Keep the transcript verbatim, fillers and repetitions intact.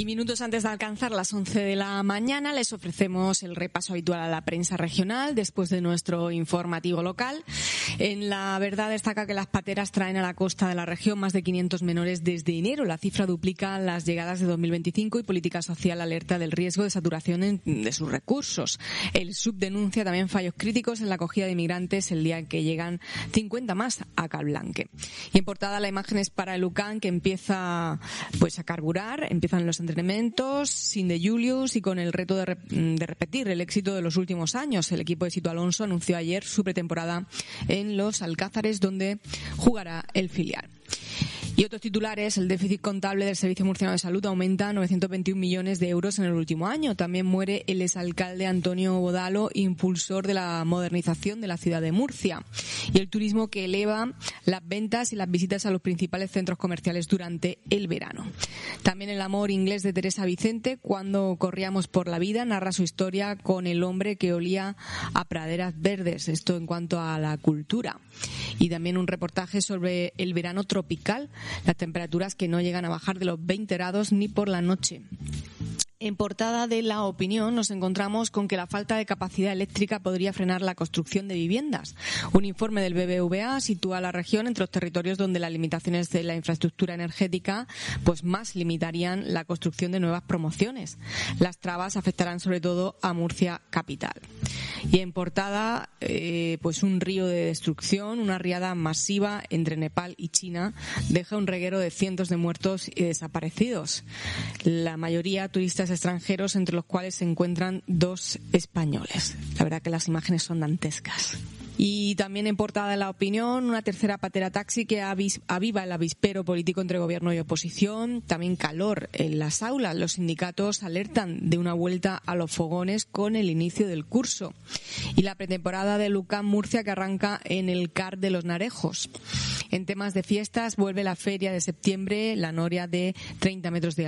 minutos antes de alcanzar las once de la mañana les ofrecemos el repaso habitual a la prensa regional después de nuestro informativo local. En La Verdad destaca que las pateras traen a la costa de la región más de quinientos menores desde enero. La cifra duplica las llegadas de dos mil veinticinco y Política Social alerta del riesgo de saturación en, de sus recursos. El S U B denuncia también fallos críticos en la acogida de inmigrantes el día en que llegan cincuenta más a Calblanque. Y en portada la imagen es para el U C A N, que empieza pues a carburar, empiezan los entrenamientos sin de Julius y con el reto de, re- de repetir el éxito de los últimos años. El equipo de Sito Alonso anunció ayer su pretemporada en los Alcázares, donde jugará el filial. Y otros titulares: el déficit contable del Servicio Murciano de Salud aumenta a novecientos veintiún millones de euros en el último año. También muere el exalcalde Antonio Bodalo, impulsor de la modernización de la ciudad de Murcia. Y el turismo que eleva las ventas y las visitas a los principales centros comerciales durante el verano. También El amor inglés de Teresa Vicente, cuando corríamos por la vida, narra su historia con el hombre que olía a praderas verdes. Esto en cuanto a la cultura. Y también un reportaje sobre el verano tropical, las temperaturas que no llegan a bajar de los veinte grados ni por la noche. En portada de La Opinión nos encontramos con que la falta de capacidad eléctrica podría frenar la construcción de viviendas. Un informe del B B V A sitúa a la región entre los territorios donde las limitaciones de la infraestructura energética pues más limitarían la construcción de nuevas promociones. Las trabas afectarán sobre todo a Murcia capital. Y en portada eh, pues un río de destrucción, una riada masiva entre Nepal y China deja un reguero de cientos de muertos y desaparecidos. La mayoría turistas extranjeros, entre los cuales se encuentran dos españoles. La verdad que las imágenes son dantescas. Y también en portada de La Opinión, una tercera patera taxi que avis- aviva el avispero político entre gobierno y oposición. También calor en las aulas. Los sindicatos alertan de una vuelta a los fogones con el inicio del curso. Y la pretemporada del U C A M Murcia, que arranca en el C A R de Los Narejos. En temas de fiestas vuelve la feria de septiembre, la noria de treinta metros de